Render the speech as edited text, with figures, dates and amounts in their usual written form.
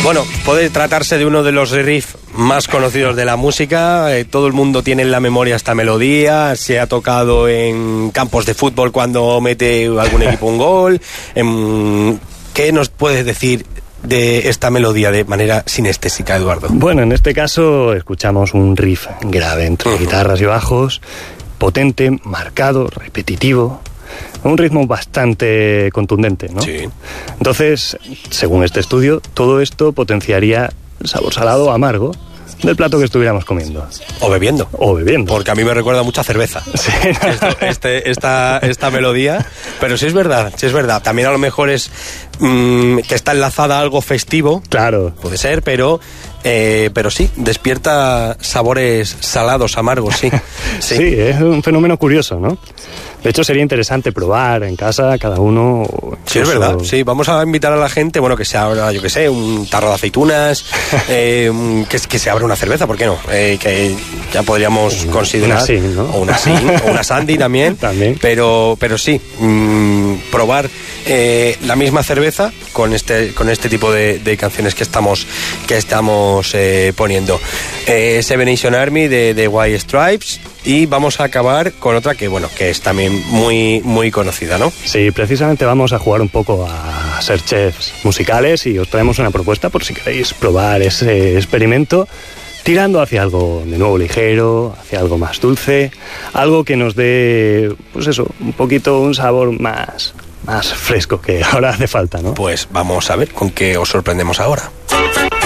Bueno, puede tratarse de uno de los riffs más conocidos de la música. Todo el mundo tiene en la memoria esta melodía. Se ha tocado en campos de fútbol cuando mete algún equipo un gol. ¿Qué nos puedes decir de esta melodía de manera sinestésica, Eduardo? Bueno, en este caso escuchamos un riff grave entre guitarras y bajos, potente, marcado, repetitivo. Un ritmo bastante contundente, ¿no? Sí. Entonces, según este estudio, todo esto potenciaría el sabor salado o amargo del plato que estuviéramos comiendo. O bebiendo. O bebiendo. Porque a mí me recuerda mucha cerveza. Sí. Esta melodía. Pero sí es verdad, sí es verdad. También a lo mejor es que está enlazada a algo festivo. Claro. Puede ser, pero sí, despierta sabores salados, amargos, sí. Sí, es un fenómeno curioso, ¿no? De hecho, sería interesante probar en casa, cada uno. Sí, es verdad. Sí, vamos a invitar a la gente, bueno, que se abra, yo que sé, un tarro de aceitunas, que se abra una cerveza, ¿por qué no? Que ya podríamos considerar. Una Sin, ¿no? O una Sin, o una Sandy también. También. Pero sí, probar la misma cerveza con este tipo de canciones que estamos poniendo. Seven Nation Army de White Stripes. Y vamos a acabar con otra que es también muy, muy conocida, ¿no? Sí, precisamente vamos a jugar un poco a ser chefs musicales y os traemos una propuesta por si queréis probar ese experimento, tirando hacia algo de nuevo ligero, hacia algo más dulce, algo que nos dé, pues eso, un poquito un sabor más fresco que ahora hace falta, ¿no? Pues vamos a ver con qué os sorprendemos ahora.